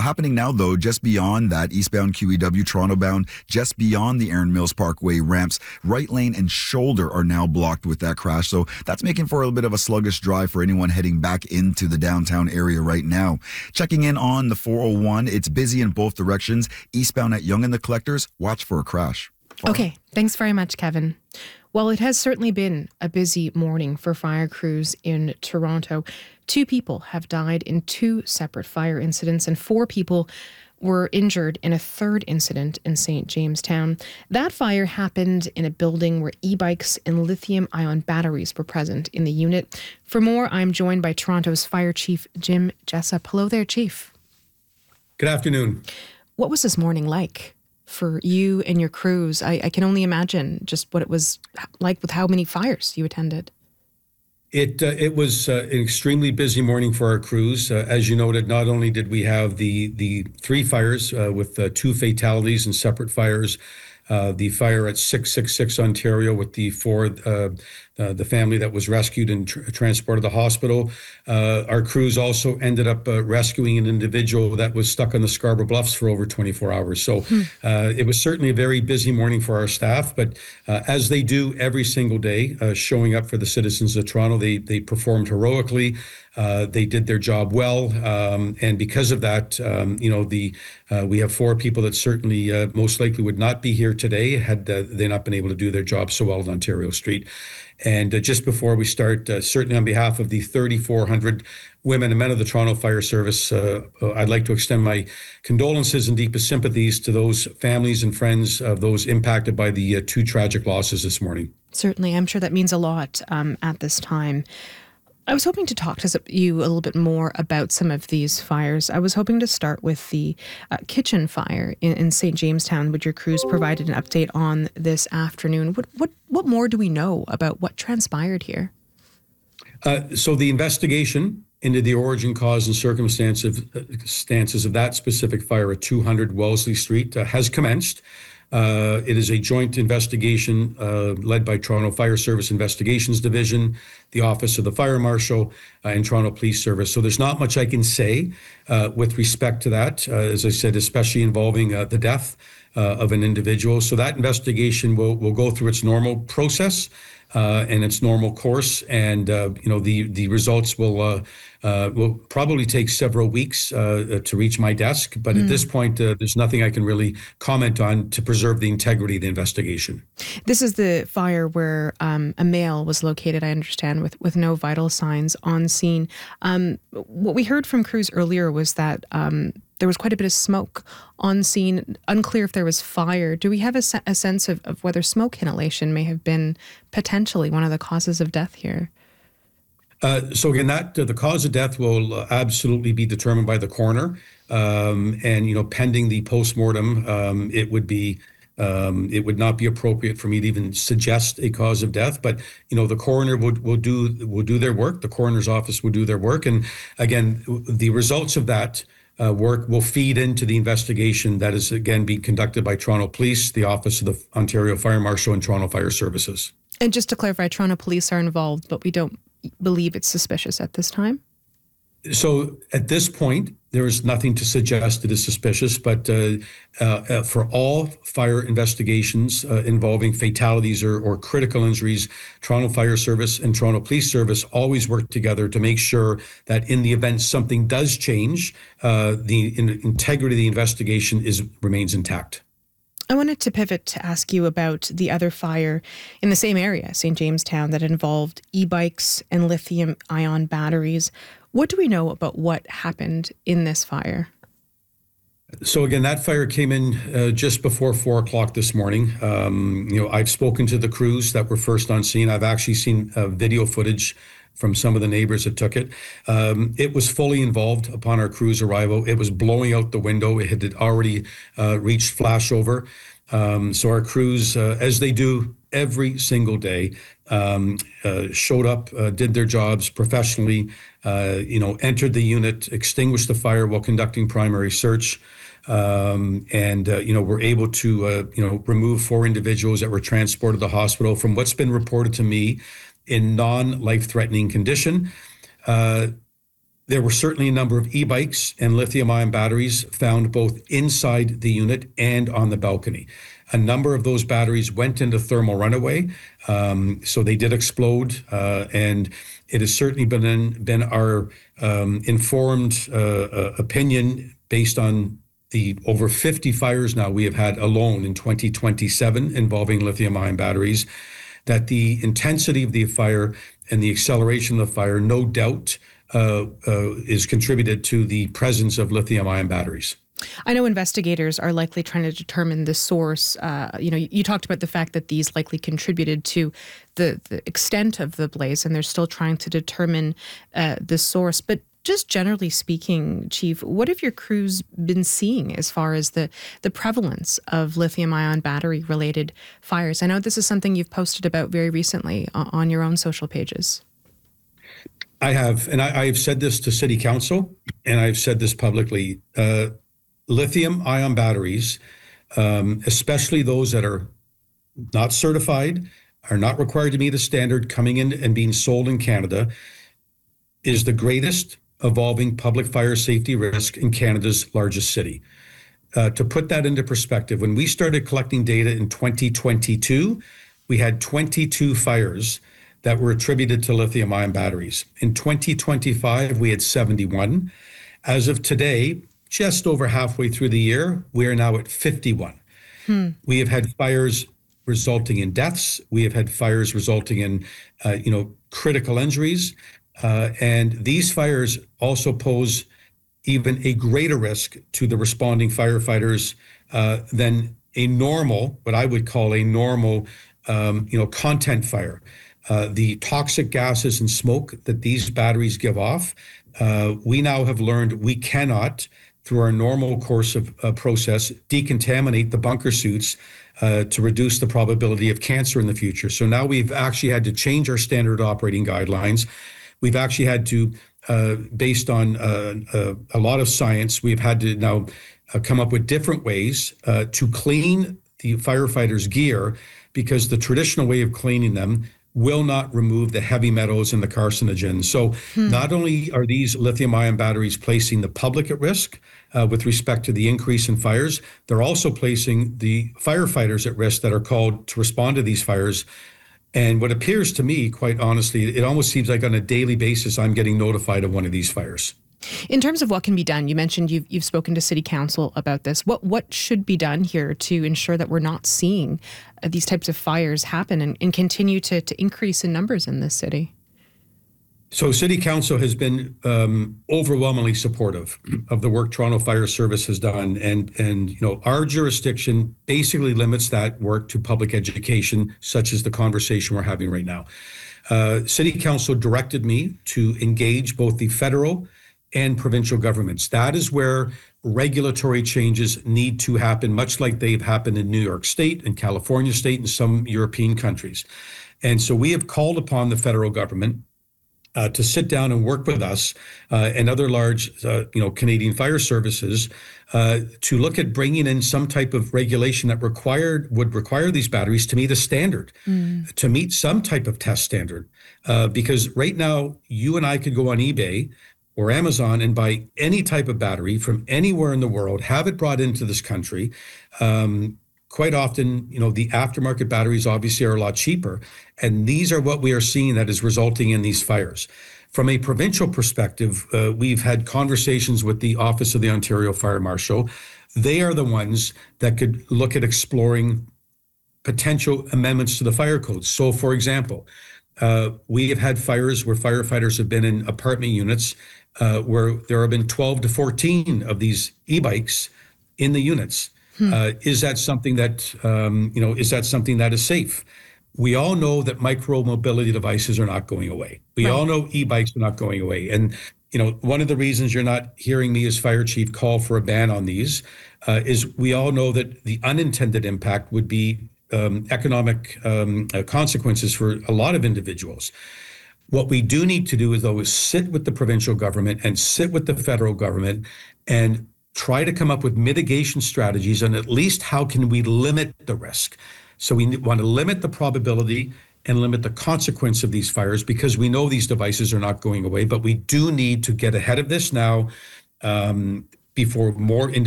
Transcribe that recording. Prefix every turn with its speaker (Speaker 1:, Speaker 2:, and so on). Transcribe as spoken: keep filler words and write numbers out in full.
Speaker 1: happening now, though, just beyond that eastbound Q E W, Toronto bound, just beyond the Erin Mills Parkway ramps, right lane and shoulder are now blocked with that crash. So that's making for a little bit of a sluggish drive for anyone heading back into the downtown area right now. Checking in on the four oh one, it's busy in both directions. Eastbound at Yonge and the Collectors, watch for a crash. Farah.
Speaker 2: Okay, thanks very much, Kevin. Well, it has certainly been a busy morning for fire crews in Toronto. Two people have died in two separate fire incidents, and four people were injured in a third incident in Saint Jamestown. That fire happened in a building where e-bikes and lithium-ion batteries were present in the unit. For more, I'm joined by Toronto's Fire Chief Jim Jessup. Hello there, Chief.
Speaker 3: Good afternoon.
Speaker 2: What was this morning like for you and your crews? I, I can only imagine just what it was like with how many fires you attended.
Speaker 3: It uh, it was uh, an extremely busy morning for our crews. Uh, as you noted, not only did we have the the three fires uh, with uh, two fatalities and separate fires, uh, the fire at six six six Ontario with the four, uh, uh, the family that was rescued and tr- transported to the hospital. Uh, our crews also ended up uh, rescuing an individual that was stuck on the Scarborough Bluffs for over twenty-four hours. So hmm. uh, it was certainly a very busy morning for our staff, but uh, as they do every single day, uh, showing up for the citizens of Toronto, they, they performed heroically. Uh, they did their job well, um, and because of that, um, you know, the uh, we have four people that certainly uh, most likely would not be here today had uh, they not been able to do their job so well on Ontario Street. And uh, just before we start, uh, certainly on behalf of the thirty-four hundred women and men of the Toronto Fire Service, uh, I'd like to extend my condolences and deepest sympathies to those families and friends of those impacted by the uh, two tragic losses this morning.
Speaker 2: Certainly, I'm sure that means a lot um, at this time. I was hoping to talk to you a little bit more about some of these fires. I was hoping to start with the uh, kitchen fire in, in Saint Jamestown, which your crews provided an update on this afternoon. What what what more do we know about what transpired here?
Speaker 3: Uh, so the investigation into the origin, cause, and circumstances of, uh, stances of that specific fire at two hundred Wellesley Street uh, has commenced. Uh, it is a joint investigation uh, led by Toronto Fire Service Investigations Division, the Office of the Fire Marshal, uh, and Toronto Police Service. So there's not much I can say uh, with respect to that, uh, as I said, especially involving uh, the death uh, of an individual. So that investigation will, will go through its normal process uh, and its normal course. And, uh, you know, the, the results will uh, uh, will probably take several weeks uh, to reach my desk. But mm. at this point, uh, there's nothing I can really comment on to preserve the integrity of the investigation.
Speaker 2: This is the fire where um, a male was located, I understand, with, with no vital signs on scene. Um, what we heard from crews earlier was that um, there was quite a bit of smoke on scene. Unclear if there was fire. Do we have a, se- a sense of, of whether smoke inhalation may have been potentially one of the causes of death here?
Speaker 3: Uh, so again, that uh, the cause of death will uh, absolutely be determined by the coroner, um, and you know, pending the postmortem, um, it would be um, it would not be appropriate for me to even suggest a cause of death. But you know, the coroner would will do will do their work. The coroner's office will do their work, and again, the results of that uh, work will feed into the investigation that is again being conducted by Toronto Police, the Office of the Ontario Fire Marshal, and Toronto Fire Services.
Speaker 2: And just to clarify, Toronto Police are involved, but we don't believe it's suspicious at this time?
Speaker 3: So at this point, there is nothing to suggest it is suspicious, but uh, uh, for all fire investigations uh, involving fatalities or, or critical injuries, Toronto Fire Service and Toronto Police Service always work together to make sure that in the event something does change, uh, the in, integrity of the investigation is remains intact.
Speaker 2: I wanted to pivot to ask you about the other fire in the same area, Saint Jamestown, that involved e-bikes and lithium-ion batteries. What do we know about what happened in this fire?
Speaker 3: So again, that fire came in uh, just before four o'clock this morning. Um, you know, I've spoken to the crews that were first on scene. I've actually seen uh, video footage from some of the neighbors that took it. Um, it was fully involved upon our crew's arrival. It was blowing out the window. It had already uh, reached flashover. Um, so our crews, uh, as they do every single day, um, uh, showed up, uh, did their jobs professionally, uh, you know, entered the unit, extinguished the fire while conducting primary search. Um, and, uh, you know, were able to, uh, you know, remove four individuals that were transported to the hospital from what's been reported to me in non-life-threatening condition. Uh, there were certainly a number of e-bikes and lithium-ion batteries found both inside the unit and on the balcony. A number of those batteries went into thermal runaway, um, so they did explode, uh, and it has certainly been in, been our um, informed uh, uh, opinion based on the over fifty fires now we have had alone in twenty twenty-seven involving lithium-ion batteries, that the intensity of the fire and the acceleration of the fire, no doubt, uh, uh, is contributed to the presence of lithium-ion batteries.
Speaker 2: I know investigators are likely trying to determine the source. Uh, you know, you, you talked about the fact that these likely contributed to the, the extent of the blaze, and they're still trying to determine uh, the source. But just generally speaking, Chief, what have your crews been seeing as far as the, the prevalence of lithium-ion battery-related fires? I know this is something you've posted about very recently on, on your own social pages.
Speaker 3: I have, and I, I have said this to City Council, and I've said this publicly. Uh, Lithium-ion batteries, um, especially those that are not certified, are not required to meet a standard coming in and being sold in Canada, is the greatest evolving public fire safety risk in Canada's largest city. Uh, to put that into perspective, when we started collecting data in twenty twenty-two, we had twenty-two fires that were attributed to lithium-ion batteries. In twenty twenty-five, we had seventy-one. As of today, just over halfway through the year, we are now at fifty-one. Hmm. We have had fires resulting in deaths. We have had fires resulting in, uh, you know, critical injuries. Uh, and these fires also pose even a greater risk to the responding firefighters uh, than a normal, what I would call a normal, um, you know, content fire. Uh, the toxic gases and smoke that these batteries give off, uh, we now have learned we cannot, through our normal course of uh, process, decontaminate the bunker suits uh, to reduce the probability of cancer in the future. So now we've actually had to change our standard operating guidelines. We've actually had to, uh, based on uh, uh, a lot of science, we've had to now uh, come up with different ways uh, to clean the firefighters' gear, because the traditional way of cleaning them will not remove the heavy metals and the carcinogens. So hmm. not only are these lithium-ion batteries placing the public at risk uh, with respect to the increase in fires, they're also placing the firefighters at risk that are called to respond to these fires. And what appears to me, quite honestly, it almost seems like on a daily basis, I'm getting notified of one of these fires.
Speaker 2: In terms of what can be done, you mentioned you've, you've spoken to City Council about this. What what should be done here to ensure that we're not seeing uh, these types of fires happen and, and continue to, to increase in numbers in this city?
Speaker 3: So City Council has been um, overwhelmingly supportive of the work Toronto Fire Service has done. And, and, you know, our jurisdiction basically limits that work to public education, such as the conversation we're having right now. Uh, City Council directed me to engage both the federal and provincial governments. That is where regulatory changes need to happen, much like they've happened in New York State and California State and some European countries. And so we have called upon the federal government uh, to sit down and work with us uh, and other large, uh, you know, Canadian fire services uh, to look at bringing in some type of regulation that required would require these batteries to meet a standard, mm. to meet some type of test standard. Uh, because right now, you and I could go on eBay or Amazon and buy any type of battery from anywhere in the world, have it brought into this country. Um, quite often, you know, the aftermarket batteries obviously are a lot cheaper. And these are what we are seeing that is resulting in these fires. From a provincial perspective, uh, we've had conversations with the Office of the Ontario Fire Marshal. They are the ones that could look at exploring potential amendments to the fire code. So, for example, uh, we have had fires where firefighters have been in apartment units Uh, where there have been twelve to fourteen of these e-bikes in the units. Hmm. Uh, is that something that, um, you know, is that something that is safe? We all know that micro mobility devices are not going away. We right. all know e-bikes are not going away. And, you know, one of the reasons you're not hearing me as fire chief call for a ban on these uh, is we all know that the unintended impact would be um, economic um, uh, consequences for a lot of individuals. What we do need to do is, though, is sit with the provincial government and sit with the federal government and try to come up with mitigation strategies on at least how can we limit the risk. So we want to limit the probability and limit the consequence of these fires, because we know these devices are not going away, but we do need to get ahead of this now um, before more individuals